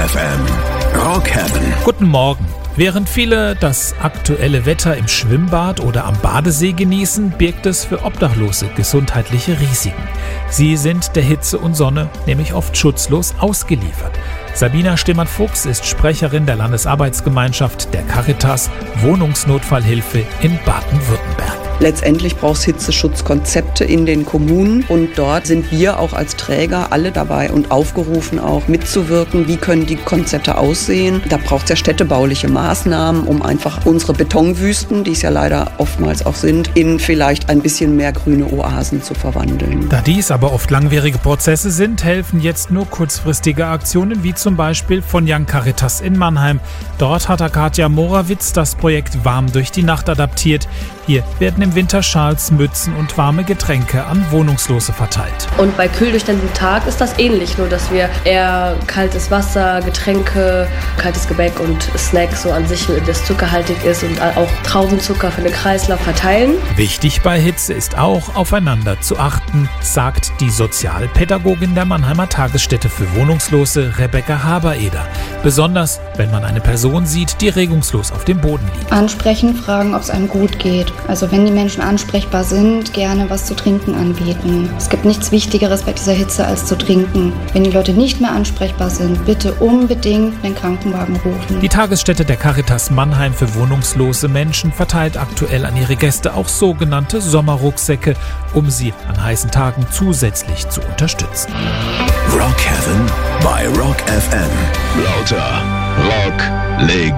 FM. Rock Heaven. Guten Morgen. Während viele das aktuelle Wetter im Schwimmbad oder am Badesee genießen, birgt es für Obdachlose gesundheitliche Risiken. Sie sind der Hitze und Sonne nämlich oft schutzlos ausgeliefert. Sabina Stemann-Fuchs ist Sprecherin der Landesarbeitsgemeinschaft der Caritas Wohnungsnotfallhilfe in Baden-Württemberg. Letztendlich braucht es Hitzeschutzkonzepte in den Kommunen und dort sind wir auch als Träger alle dabei und aufgerufen auch mitzuwirken. Wie können die Konzepte aussehen? Da braucht es ja städtebauliche Maßnahmen, um einfach unsere Betonwüsten, die es ja leider oftmals auch sind, in vielleicht ein bisschen mehr grüne Oasen zu verwandeln. Da dies aber oft langwierige Prozesse sind, helfen jetzt nur kurzfristige Aktionen wie zum Beispiel von Young Caritas in Mannheim. Dort hat Katja Morawitz das Projekt Warm durch die Nacht adaptiert. Hier werden im Winter Schals, Mützen und warme Getränke an Wohnungslose verteilt. Und bei kühl durch den Tag ist das ähnlich, nur dass wir eher kaltes Wasser, Getränke, kaltes Gebäck und Snacks so an sich, das zuckerhaltig ist und auch Traubenzucker für den Kreislauf verteilen. Wichtig bei Hitze ist auch, aufeinander zu achten, sagt die Sozialpädagogin der Mannheimer Tagesstätte für Wohnungslose Rebecca Habereder. Besonders, wenn man eine Person sieht, die regungslos auf dem Boden liegt. Ansprechen, fragen, ob es einem gut geht. Also wenn die Menschen ansprechbar sind, gerne was zu trinken anbieten. Es gibt nichts Wichtigeres bei dieser Hitze als zu trinken. Wenn die Leute nicht mehr ansprechbar sind, bitte unbedingt den Krankenwagen rufen. Die Tagesstätte der Caritas Mannheim für wohnungslose Menschen verteilt aktuell an ihre Gäste auch sogenannte Sommerrucksäcke, um sie an heißen Tagen zusätzlich zu unterstützen. Rock Heaven bei Rock FM. Lauter Rock Legende.